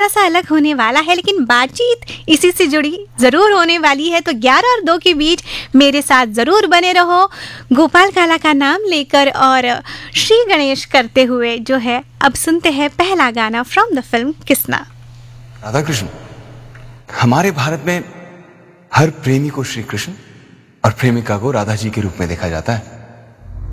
सा अलग होने वाला है, लेकिन बातचीत इसी से जुड़ी ज़रूर होने वाली है। तो 11 और 2 के बीच मेरे साथ ज़रूर बने रहो, गोपाल काला का नाम लेकर और श्री गणेश करते हुए जो है। अब सुनते हैं पहला गाना from the film Kisna. Radha Krishna, हमारे भारत में हर प्रेमी को श्री कृष्ण और प्रेमिका को राधा जी के रूप में देखा जाता है।